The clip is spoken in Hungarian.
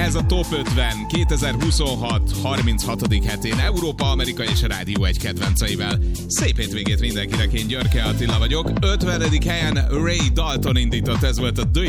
Ez a Top 50 2026 36. hetén Európa, Amerika és a Rádió egy kedvenceivel. Szép hétvégét mindenkinek, én Györke Attila vagyok. 50. helyen Ray Dalton indított, ez volt a